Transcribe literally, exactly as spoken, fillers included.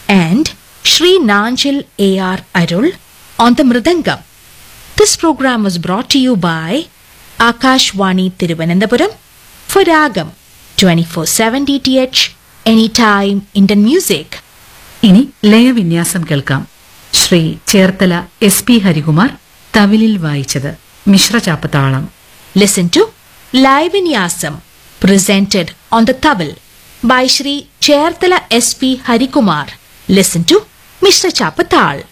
and Shri Nanjil A R Arul on the Mridangam. This program was brought to you by Akashvani Thiruvananthapuram for Ragam twenty-four seven D T H anytime Indian music. ഇനി ലയവിന്യാസം കേൾക്കാം. Shri Cherthala S P Harikumar തവിലിൽ വായിച്ചത്. മിശ്രചാപ്പത്താളം. Listen to Laivinyasam presented on the Tavil by Shri Cherthala S P Harikumar. Listen to Mishra Chapatal.